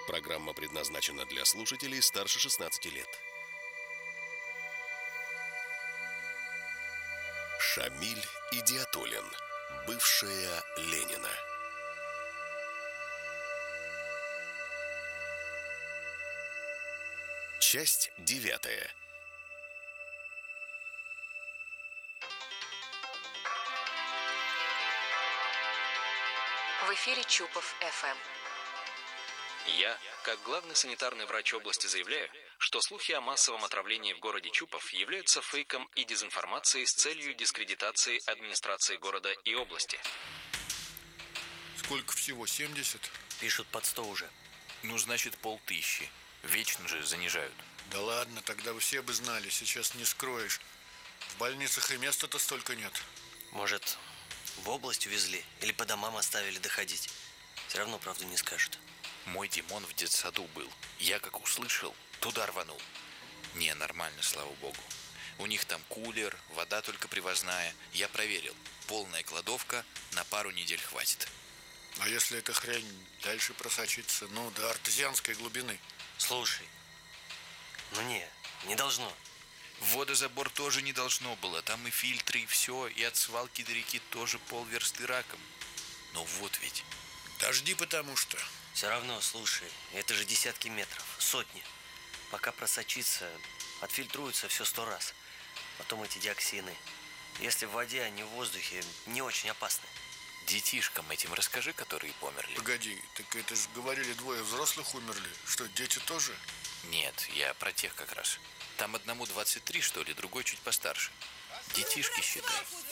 Программа предназначена для слушателей старше 16 лет. Шамиль Идиатуллин. Бывшая Ленина. Часть 9. В эфире Чупов ФМ. Я, как главный санитарный врач области, заявляю, что слухи о массовом отравлении в городе Чупов являются фейком и дезинформацией с целью дискредитации администрации города и области. Сколько всего? 70? Пишут под 100 уже. Ну, значит, 500. Вечно же занижают. Да ладно, тогда вы все бы знали, сейчас не скроешь. В больницах и места-то столько нет. Может, в область увезли или по домам оставили доходить. Все равно правду не скажут. Мой Димон в детсаду был. Я как услышал, туда рванул. Не, нормально, слава богу. У них там кулер, вода только привозная. Я проверил. Полная кладовка, на пару недель хватит. А если эта хрень дальше просочится, до артезианской глубины? Слушай, не должно. Водозабор тоже не должно было. Там и фильтры, и все. И от свалки до реки тоже полверсты раком. Но вот ведь. Дожди потому что. Все равно, слушай, это же десятки метров, сотни. Пока просочится, отфильтруется все 100 раз. Потом эти диоксины. Если в воде, а не в воздухе, не очень опасны. Детишкам этим расскажи, которые померли. Погоди, так это же говорили, 2 взрослых умерли. Что, дети тоже? Нет, я про тех как раз. Там одному 23, что ли, другой чуть постарше. Детишки, считай.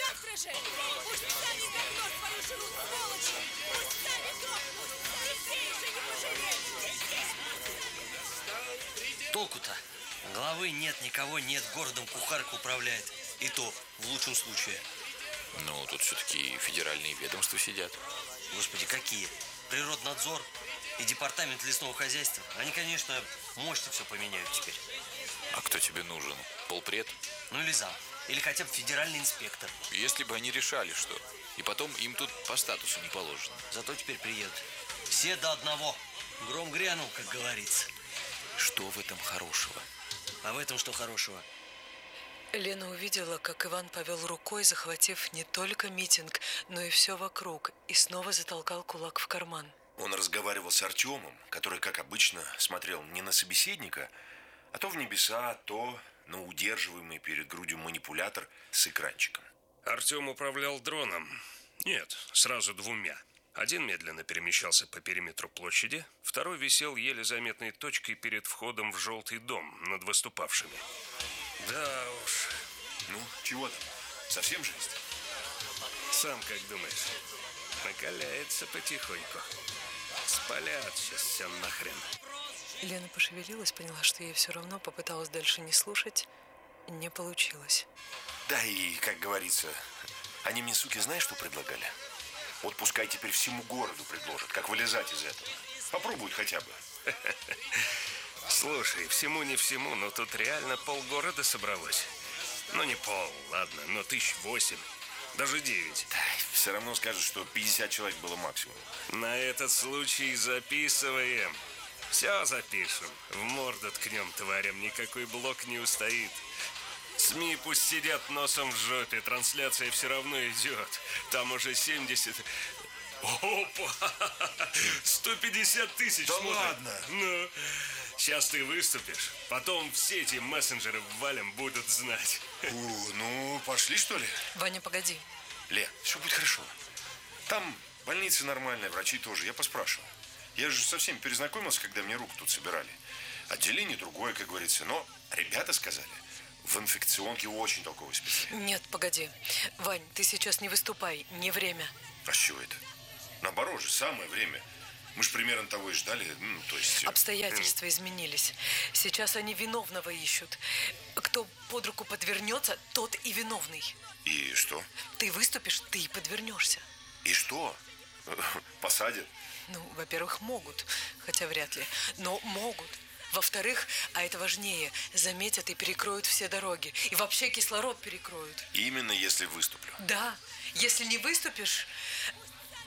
Толку-то? Главы нет, никого нет, городом кухарка управляет. И то в лучшем случае. Ну, тут все-таки федеральные ведомства сидят. Господи, какие? Природнадзор и департамент лесного хозяйства. Они, конечно, мощно все поменяют теперь. А кто тебе нужен? Полпред? Или зам. Или хотя бы федеральный инспектор. Если бы они решали, что. И потом им тут по статусу не положено. Зато теперь приедут. Все до одного. Гром грянул, как говорится. Что в этом хорошего? А в этом что хорошего? Лена увидела, как Иван повел рукой, захватив не только митинг, но и все вокруг, и снова затолкал кулак в карман. Он разговаривал с Артемом, который, как обычно, смотрел не на собеседника, а то в небеса, то на удерживаемый перед грудью манипулятор с экранчиком. Артем управлял дроном. Нет, сразу 2. Один медленно перемещался по периметру площади, второй висел еле заметной точкой перед входом в желтый дом над выступавшими. Да уж. Ну, чего там? Совсем жесть? Сам как думаешь? Накаляется потихоньку. Спалят сейчас все нахрен. Лена пошевелилась, поняла, что ей все равно, попыталась дальше не слушать. Не получилось. Да и, как говорится, они мне, суки, знаешь, что предлагали? Вот пускай теперь всему городу предложат, как вылезать из этого. Попробуют хотя бы. Слушай, всему не всему, но тут реально полгорода собралось. Ну не пол, ладно, но 8 тысяч, даже 9. Да, все равно скажут, что 50 человек было максимум. На этот случай записываем. Все запишем. В морду ткнем тварям, никакой блок не устоит. СМИ пусть сидят носом в жопе, трансляция все равно идет. Там уже 70... Опа! 150 тысяч да смотрят. Ладно! Ну, сейчас ты выступишь, потом все эти мессенджеры валим будут знать. Ну, пошли, что ли? Ваня, погоди. Лен, все будет хорошо. Там больница нормальная, врачи тоже, я поспрашивал. Я же со всеми перезнакомился, когда мне руку тут собирали. Отделение другое, как говорится, но ребята сказали, в инфекционке очень толковый специалист. Нет, погоди. Вань, ты сейчас не выступай, не время. А с чего это? Наоборот же, самое время. Мы же примерно того и ждали, то есть... Обстоятельства изменились. Сейчас они виновного ищут. Кто под руку подвернется, тот и виновный. И что? Ты выступишь, ты и подвернешься. И что? Посадят? Во-первых, могут, хотя вряд ли, но могут. Во-вторых, а это важнее, заметят и перекроют все дороги. И вообще кислород перекроют. Именно если выступлю. Да, если не выступишь,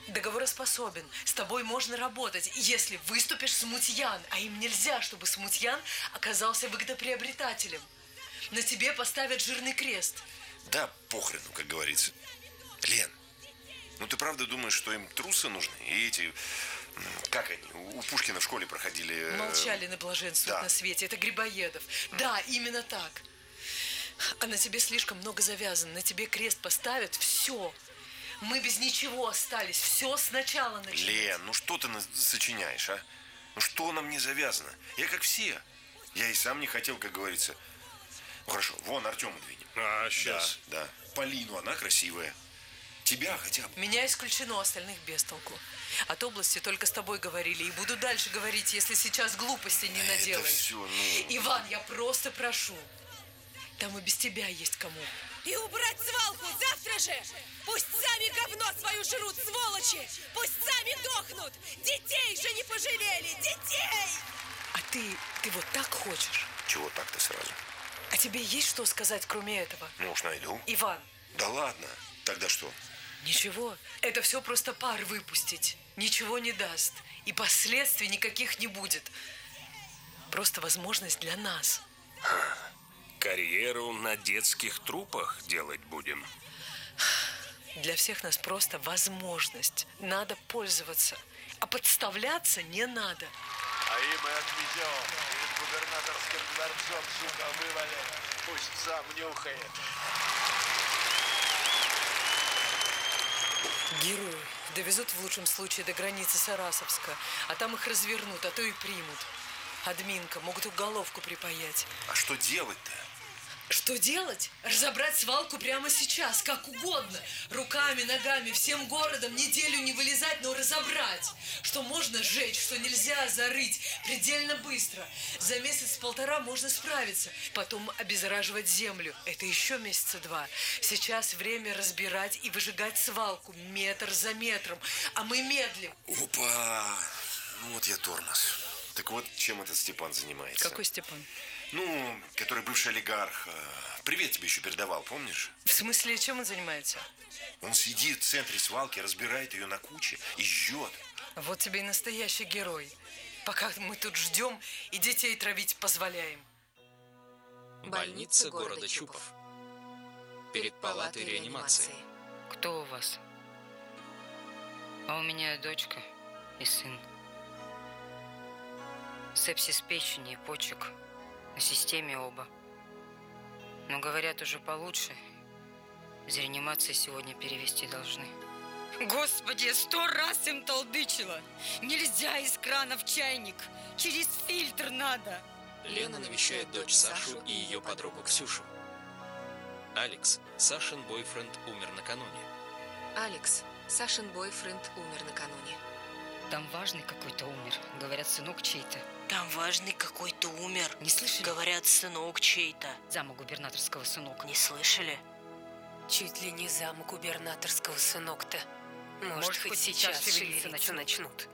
договороспособен. С тобой можно работать, если выступишь смутьян. А им нельзя, чтобы смутьян оказался выгодоприобретателем. На тебе поставят жирный крест. Да, похрену, как говорится. Лен, ну ты правда думаешь, что им трусы нужны? И эти, как они, у Пушкина в школе проходили... Молчали на блаженствуют да. на свете. Это Грибоедов. Да, именно так. А на тебе слишком много завязано. На тебе крест поставят. Все. Мы без ничего остались. Все сначала начинать. Лен, ну что ты сочиняешь, а? Ну что на мне завязано? Я как все. Я и сам не хотел, как говорится. Ну хорошо, вон Артему двинем. А, сейчас. Да, да. Полину, она красивая. Тебя хотя бы. Меня исключено, остальных без толку. От области только с тобой говорили. И буду дальше говорить, если сейчас глупости не наделаешь. Это все, ну... Иван, я просто прошу. Там и без тебя есть кому. И убрать свалку завтра же! Пусть сами говно свою жрут, сволочи! Пусть сами дохнут! Детей же не пожалели! Детей! А ты вот так хочешь? Чего так-то сразу? А тебе есть что сказать, кроме этого? Ну уж найду. Иван. Да ладно. Тогда что? Ничего. Это все просто пар выпустить. Ничего не даст. И последствий никаких не будет. Просто возможность для нас. Карьеру на детских трупах делать будем. Для всех нас просто возможность. Надо пользоваться. А подставляться не надо. А и мы отведем. Перед губернаторским дворцом, сука, вывалим. Пусть сам нюхает. Герои довезут в лучшем случае до границы Сарасовска, а там их развернут, а то и примут. Админка, могут уголовку припаять. А что делать-то? Что делать? Разобрать свалку прямо сейчас, как угодно. Руками, ногами, всем городом неделю не вылезать, но разобрать. Что можно сжечь, что нельзя зарыть. Предельно быстро. За месяц-полтора можно справиться. Потом обеззараживать землю. Это еще месяца 2. Сейчас время разбирать и выжигать свалку метр за метром. А мы медлим. Опа! Ну вот я тормоз. Так вот, чем этот Степан занимается? Какой Степан? Ну, который бывший олигарх. Привет тебе еще передавал, помнишь? В смысле, чем он занимается? Он сидит в центре свалки, разбирает ее на куче и ждет. Вот тебе и настоящий герой. Пока мы тут ждем и детей травить позволяем. Больница города Чупов. Перед палатой реанимации. Кто у вас? А у меня дочка и сын. Сепсис печени и почек. На системе оба. Но говорят, уже получше. Из реанимации сегодня перевести должны. Господи, я 100 раз им толдычила. Нельзя из крана в чайник. Через фильтр надо. Лена навещает дочь Сашу и ее подругу Ксюшу. Алекс, Сашин бойфренд, умер накануне. Алекс, Сашин бойфренд, умер накануне. Там важный какой-то умер. Говорят, сынок чей-то. Там важный какой-то умер. Не слышали? Говорят, сынок чей-то. Зама губернаторского сынок. Не слышали? Чуть ли не зам губернаторского сынок-то. Может, хоть сейчас шевелиться начнут.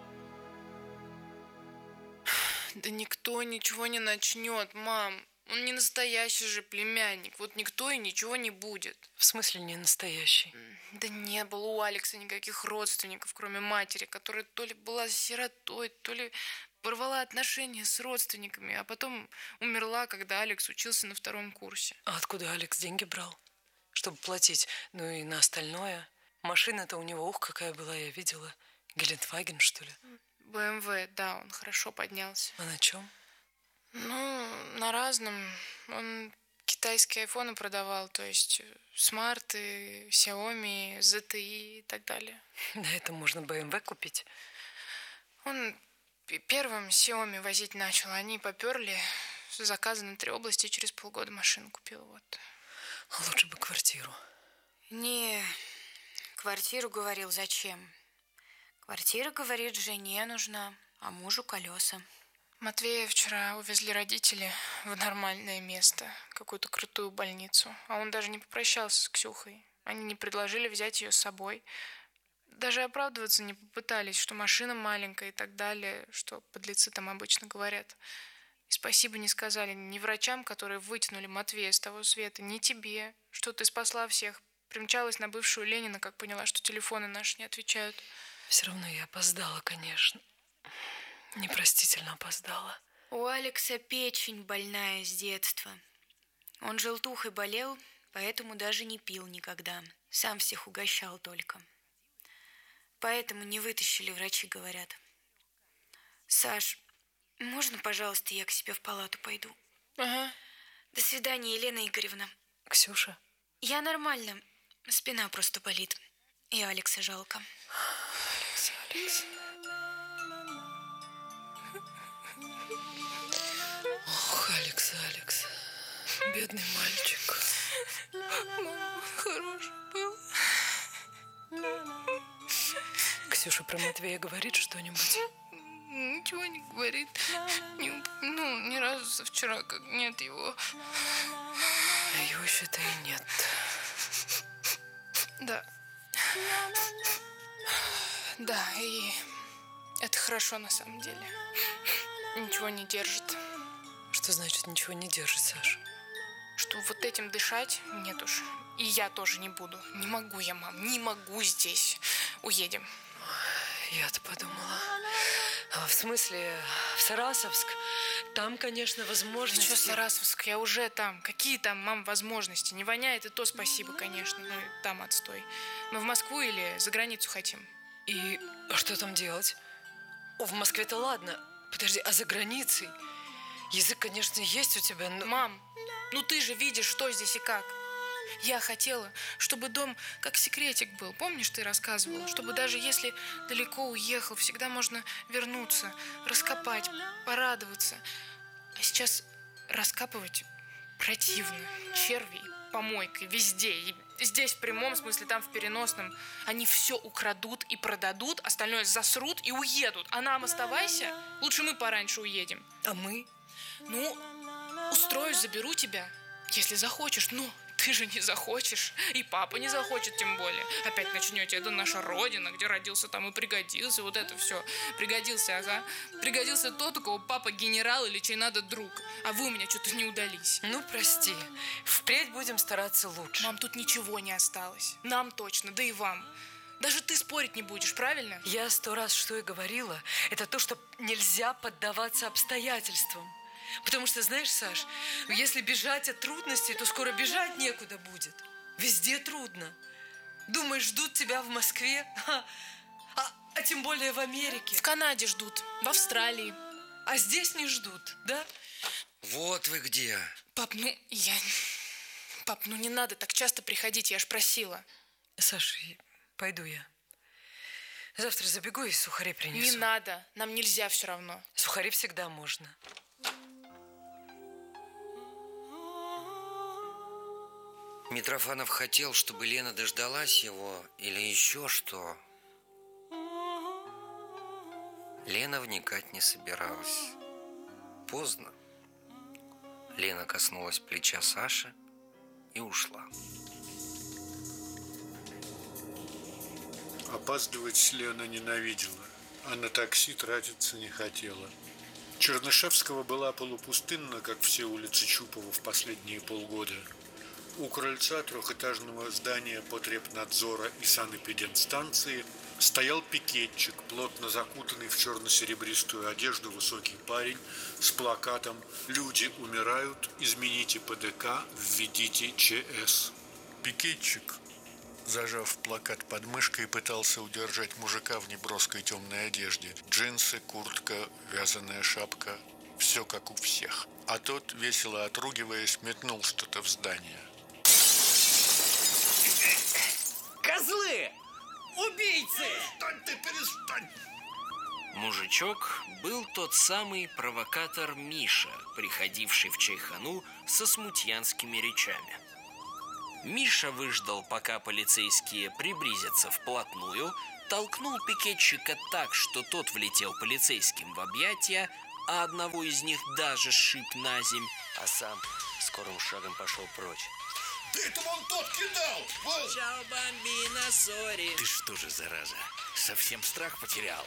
Да никто ничего не начнет, мам. Он не настоящий же племянник. Вот никто и ничего не будет. В смысле не настоящий? Да не было у Алекса никаких родственников, кроме матери, которая то ли была сиротой, то ли порвала отношения с родственниками, а потом умерла, когда Алекс учился на 2 курсе. А откуда Алекс деньги брал? Чтобы платить, ну и на остальное. Машина-то у него, ух, какая была, я видела. Гелендваген, что ли? БМВ, да, он хорошо поднялся. А на чем? Ну, на разном. Он китайские айфоны продавал, то есть смарты, Xiaomi, ZTE и так далее. На этом можно BMW купить. Он первым Xiaomi возить начал. Они поперли, заказы на 3 области, через полгода машину купил. Вот. Лучше бы квартиру. Не, квартиру, говорил, зачем? Квартира, говорит, жене нужна, а мужу колеса. Матвея вчера увезли родители в нормальное место, какую-то крутую больницу. А он даже не попрощался с Ксюхой. Они не предложили взять ее с собой. Даже оправдываться не попытались, что машина маленькая и так далее, что подлецы там обычно говорят. И спасибо не сказали ни врачам, которые вытянули Матвея с того света, ни тебе, что ты спасла всех, Примчалась на бывшую Ленина, как поняла, что телефоны наши не отвечают. Все равно я опоздала, конечно. Непростительно опоздала. У Алекса печень больная с детства. Он желтухой болел, поэтому даже не пил никогда. Сам всех угощал только. Поэтому не вытащили, врачи говорят. Саш, можно, пожалуйста, я к себе в палату пойду? Ага. До свидания, Елена Игоревна. Ксюша? Я нормально. Спина просто болит. И Алекса жалко. Алекс. Ох, Алекс. Бедный мальчик. Мама, хороший был. Ксюша про Матвея говорит что-нибудь? Ничего не говорит. Ни разу со вчера, как нет его. Его еще-то и нет. Да, и это хорошо на самом деле. Ничего не держит. Что значит ничего не держит, Саш? Что вот этим дышать нет уж. И я тоже не буду. Не могу я, мам, не могу здесь. Уедем. Я-то подумала. В смысле, в Сарасовск? Там, конечно, возможности. Что Сарасовск? Я уже там. Какие там, мам, возможности? Не воняет, и то спасибо, конечно. Ну, там отстой. Мы в Москву или за границу хотим? И что там делать? В Москве-то ладно. Подожди, а за границей? Язык, конечно, есть у тебя, но... Мам, ну ты же видишь, что здесь и как. Я хотела, чтобы дом как секретик был. Помнишь, ты рассказывала? Чтобы даже если далеко уехал, всегда можно вернуться, раскопать, порадоваться. А сейчас раскапывать противно. Черви, помойка, везде. И здесь в прямом смысле, там в переносном. Они все украдут и продадут, остальное засрут и уедут. А нам оставайся. Лучше мы пораньше уедем. А мы? Ну, устроюсь, заберу тебя, если захочешь. Ну, ты же не захочешь. И папа не захочет, тем более. Опять начнете. Это наша родина, где родился, там и пригодился. Вот это все. Пригодился, ага. Пригодился тот, у кого папа генерал или чей надо друг. А вы у меня что-то не удались. Ну, прости. Впредь будем стараться лучше. Мам, тут ничего не осталось. Нам точно, да и вам. Даже ты спорить не будешь, правильно? Я 100 раз что и говорила. Это то, что нельзя поддаваться обстоятельствам. Потому что, знаешь, Саш, если бежать от трудностей, то скоро бежать некуда будет. Везде трудно. Думаешь, ждут тебя в Москве? А тем более в Америке. В Канаде ждут, в Австралии. А здесь не ждут, да? Вот вы где. Пап, Пап, не надо так часто приходить, я ж просила. Саш, пойду я. Завтра забегу и сухари принесу. Не надо, нам нельзя все равно. Сухари всегда можно. Митрофанов хотел, чтобы Лена дождалась его или еще что. Лена вникать не собиралась. Поздно. Лена коснулась плеча Саши и ушла. Опаздывать Лена ненавидела, а на такси тратиться не хотела. Чернышевского была полупустынна, как все улицы Чупова в последние полгода. У крыльца трехэтажного здания потребнадзора и санэпидемстанции стоял пикетчик, плотно закутанный в черно-серебристую одежду высокий парень с плакатом «Люди умирают, измените ПДК, введите ЧС». Пикетчик, зажав плакат под мышкой, пытался удержать мужика в неброской темной одежде. Джинсы, куртка, вязаная шапка – все как у всех. А тот, весело отругиваясь, метнул что-то в здание. Козлы! Убийцы! Перестань ты, перестань! Мужичок был тот самый провокатор Миша, приходивший в чайхану со смутьянскими речами. Миша выждал, пока полицейские приблизятся вплотную, толкнул пикетчика так, что тот влетел полицейским в объятия, а одного из них даже сшиб на земь, а сам скорым шагом пошел прочь. Да это вон тот кидал! Вон! Чао, бамбина, сори! Ты что же, зараза, совсем страх потерял?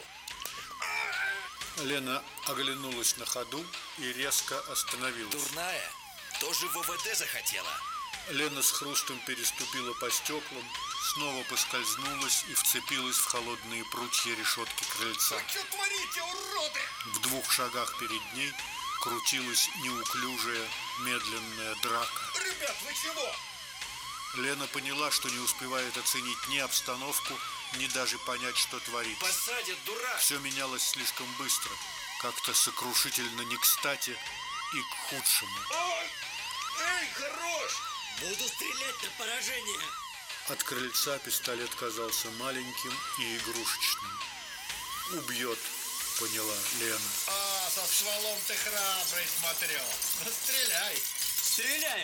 Лена оглянулась на ходу и резко остановилась. Дурная? Тоже в ОВД захотела? Лена с хрустом переступила по стеклам, снова поскользнулась и вцепилась в холодные прутья решетки крыльца. Вы что творите, уроды? В 2 шагах перед ней крутилась неуклюжая, медленная драка. Ребят, вы чего? Лена поняла, что не успевает оценить ни обстановку, ни даже понять, что творится. Посадят, дурак! Все менялось слишком быстро, как-то сокрушительно не кстати и к худшему. Ой! Эй, хорош! Буду стрелять на поражение. От крыльца пистолет казался маленьким и игрушечным. «Убьет», — поняла Лена. А, со стволом ты храбрый, смотрю. Стреляй! Стреляю!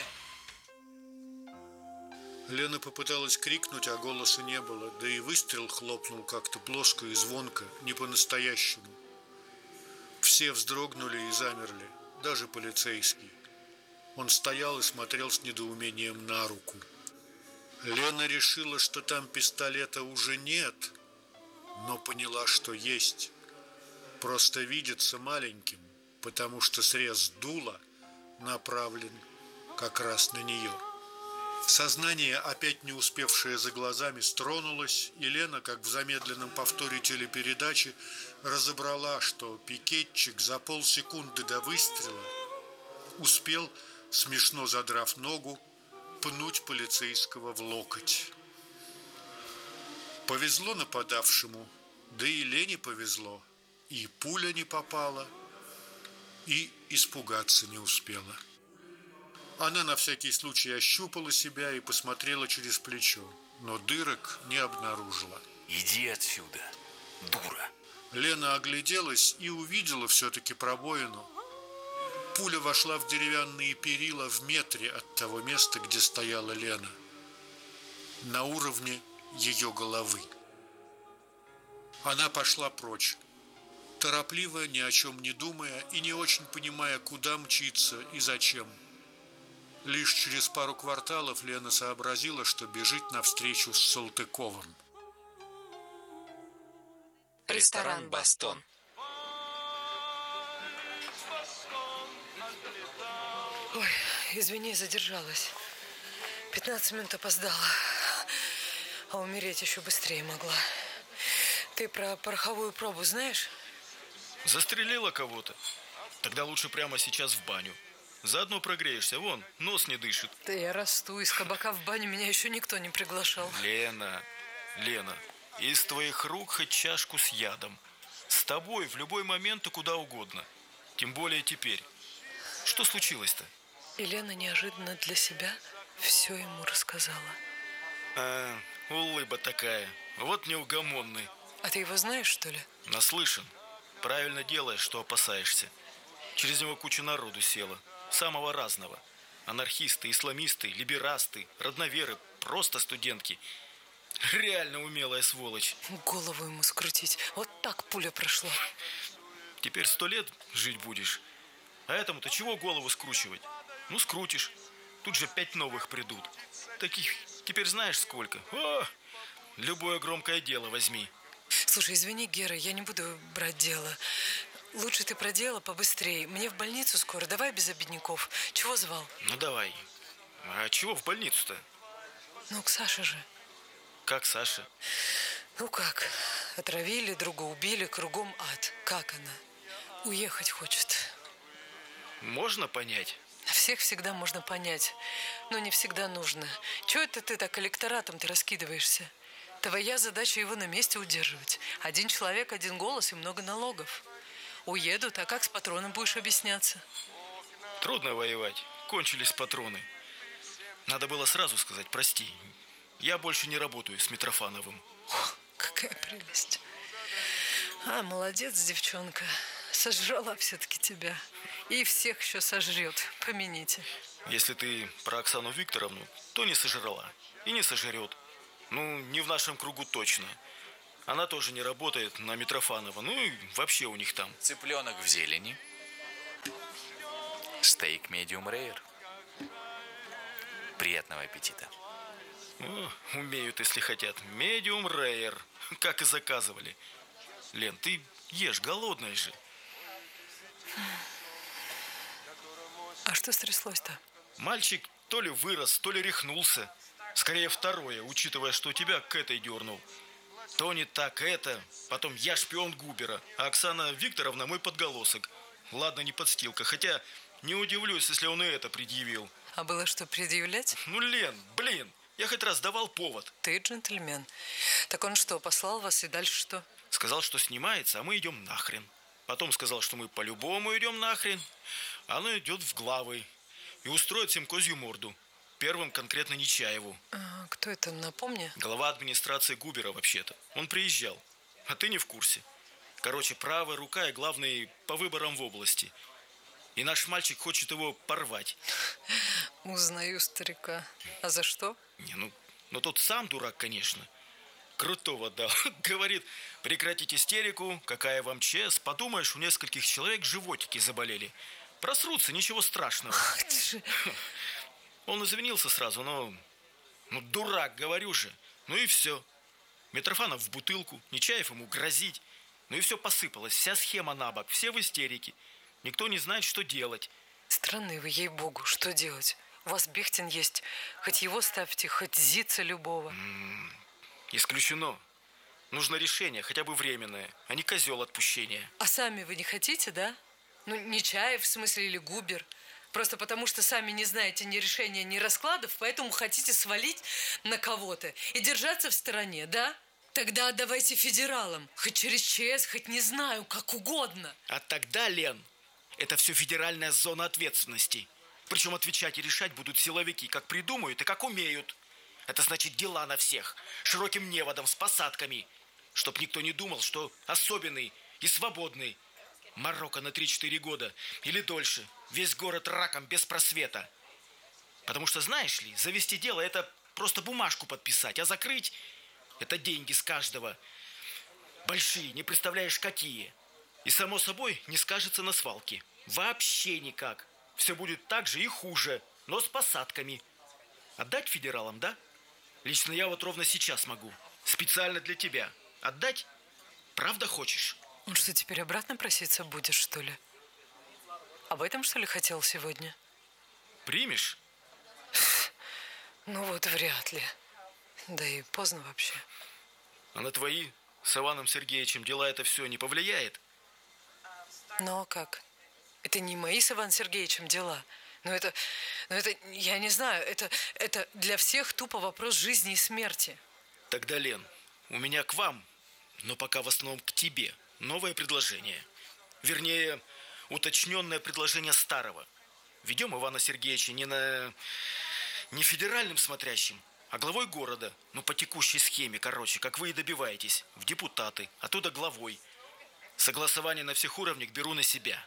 Лена попыталась крикнуть, а голоса не было, да и выстрел хлопнул как-то плоско и звонко, не по-настоящему. Все вздрогнули и замерли, даже полицейский. Он стоял и смотрел с недоумением на руку. Лена решила, что там пистолета уже нет, но поняла, что есть. Просто видится маленьким, потому что срез дула направлен как раз на нее. Сознание, опять не успевшее за глазами, стронулось, и Лена, как в замедленном повторе телепередачи, разобрала, что пикетчик за полсекунды до выстрела успел, смешно задрав ногу, пнуть полицейского в локоть. Повезло нападавшему, да и Лене повезло. И пуля не попала, и испугаться не успела. Она на всякий случай ощупала себя и посмотрела через плечо, но дырок не обнаружила. Иди отсюда, дура. Лена огляделась и увидела все-таки пробоину. Пуля вошла в деревянные перила в метре от того места, где стояла Лена, на уровне ее головы. Она пошла прочь, торопливо, ни о чем не думая и не очень понимая, куда мчиться и зачем. Лишь через пару кварталов Лена сообразила, что бежит навстречу с Салтыковым. Ресторан «Бастон». Ой, извини, задержалась. 15 минут опоздала. А умереть еще быстрее могла. Ты про пороховую пробу знаешь? Застрелила кого-то? Тогда лучше прямо сейчас в баню. Заодно прогреешься. Вон, нос не дышит. Да я расту. Из кабака в баню меня еще никто не приглашал. Лена, из твоих рук хоть чашку с ядом. С тобой в любой момент и куда угодно. Тем более теперь. Что случилось-то? Елена неожиданно для себя все ему рассказала. Улыба такая. Вот неугомонный. А ты его знаешь, что ли? Наслышан. Правильно делаешь, что опасаешься. Через него куча народу села. Самого разного. Анархисты, исламисты, либерасты, родноверы, просто студентки. Реально умелая сволочь. Голову ему скрутить. Вот так пуля прошла. Теперь 100 лет жить будешь. А этому-то чего голову скручивать? Ну, скрутишь. Тут же 5 новых придут. Таких теперь знаешь сколько? О, любое громкое дело возьми. Слушай, извини, Гера, я не буду брать дело. Лучше ты про дело побыстрее. Мне в больницу скоро. Давай без обедняков. Чего звал? Ну, давай. А чего в больницу-то? Ну, к Саше же. Как Саша? Ну как? Отравили, друга убили, кругом ад. Как она? Уехать хочет. Можно понять? Всех всегда можно понять, но не всегда нужно. Чего это ты так электоратом-то раскидываешься? Твоя задача его на месте удерживать. 1 человек, 1 голос и много налогов. Уедут, а как с патроном будешь объясняться? Трудно воевать. Кончились патроны. Надо было сразу сказать прости. Я больше не работаю с Митрофановым. Какая прелесть. А, молодец, девчонка. Сожрала все-таки тебя. И всех еще сожрет. Помяните. Если ты про Оксану Викторовну, то не сожрала. И не сожрет. Ну, не в нашем кругу точно. Она тоже не работает на Митрофанова. Ну и вообще у них там. Цыпленок в зелени. Стейк медиум рейр. Приятного аппетита. О, умеют, если хотят. Медиум рейр. Как и заказывали. Лен, ты ешь, голодная же. А что стряслось-то? Мальчик то ли вырос, то ли рехнулся. Скорее второе, учитывая, что тебя к этой дернул. То не так это, потом я шпион Губера, а Оксана Викторовна мой подголосок. Ладно, не подстилка, хотя не удивлюсь, если он и это предъявил. А было что предъявлять? Ну, Лен, блин, я хоть раз давал повод. Ты джентльмен. Так он что, послал вас и дальше что? Сказал, что снимается, а мы идем нахрен. Потом сказал, что мы по-любому идем нахрен. А оно идет в главы и устроит всем козью морду. Первым конкретно Нечаеву. А кто это, напомни? Глава администрации Губера вообще-то. Он приезжал. А ты не в курсе. Короче, правая рука и главный по выборам в области. И наш мальчик хочет его порвать. Узнаю старика. А за что? Не, ну тот сам дурак, конечно. Крутого дал. Говорит, прекратить истерику, какая вам честь. Подумаешь, у нескольких человек животики заболели. Просрутся, ничего страшного. Он извинился сразу, но... Ну, дурак, говорю же. Ну и все. Митрофанов в бутылку, Нечаев ему грозить. Ну и все посыпалось, вся схема на бок, все в истерике. Никто не знает, что делать. Странные вы, ей-богу, что делать? У вас Бехтин есть. Хоть его ставьте, хоть Зица любого. Исключено. Нужно решение, хотя бы временное, а не козел отпущения. А сами вы не хотите, да? Ну, Нечаев, в смысле, или Губер. Просто потому, что сами не знаете ни решения, ни раскладов, поэтому хотите свалить на кого-то и держаться в стороне, да? Тогда отдавайте федералам. Хоть через ЧС, хоть не знаю, как угодно. А тогда, Лен, это все федеральная зона ответственности. Причем отвечать и решать будут силовики, как придумают и как умеют. Это значит дела на всех, широким неводом, с посадками. Чтоб никто не думал, что особенный и свободный. Марокко на 3-4 года или дольше. Весь город раком без просвета. Потому что, знаешь ли, завести дело – это просто бумажку подписать, а закрыть – это деньги с каждого. Большие, не представляешь, какие. И, само собой, не скажется на свалке. Вообще никак. Все будет так же и хуже, но с посадками. Отдать федералам, да? Лично я вот ровно сейчас могу. Специально для тебя. Отдать? Правда хочешь? Он что, теперь обратно проситься будешь, что ли? Об этом, что ли, хотел сегодня? Примешь? Ну вот, вряд ли. Да и поздно вообще. А на твои с Иваном Сергеевичем дела это все не повлияет? Ну, а как? Это не мои с Иваном Сергеевичем дела. Но это, я не знаю, это для всех тупо вопрос жизни и смерти. Тогда, Лен, у меня к вам, но пока в основном к тебе, новое предложение. Вернее, уточненное предложение старого. Ведем Ивана Сергеевича не федеральным смотрящим, а главой города. Ну, по текущей схеме, короче, как вы и добиваетесь. В депутаты, оттуда главой. Согласование на всех уровнях беру на себя.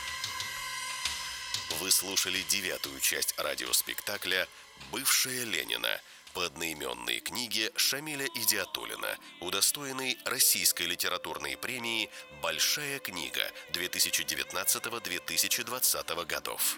Вы слушали 9-ю часть радиоспектакля «Бывшая Ленина» по одноименной книге Шамиля Идиатуллина, удостоенной Российской литературной премии «Большая книга» 2019-2020 годов.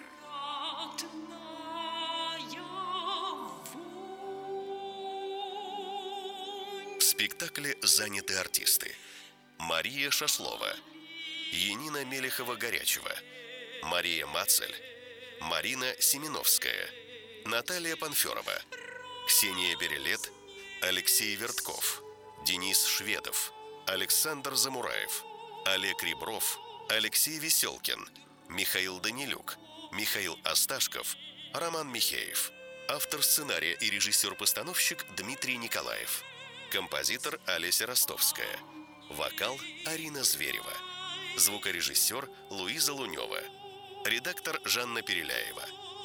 В спектакле заняты артисты: Мария Шашлова, Янина Мелехова-Горячева, Мария Мацель, Марина Семеновская, Наталья Панферова, Ксения Берелет, Алексей Вертков, Денис Шведов, Александр Замураев, Олег Ребров, Алексей Веселкин, Михаил Данилюк, Михаил Осташков, Роман Михеев. Автор сценария и режиссер-постановщик Дмитрий Николаев. Композитор Олеся Ростовская. Вокал Арина Зверева. Звукорежиссер Луиза Лунева. Редактор Жанна Переляева.